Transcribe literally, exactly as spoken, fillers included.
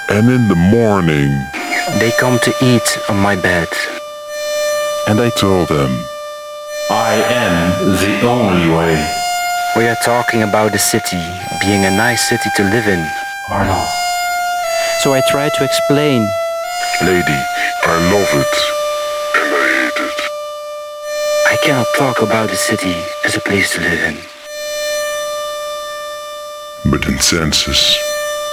And in the morning, they come to eat on my bed. And I told them, I am the only way. We are talking about the city being a nice city to live in, or not. So I tried to explain. lady, I love it. And I hate it. I cannot talk about the city as a place to live in. But in census,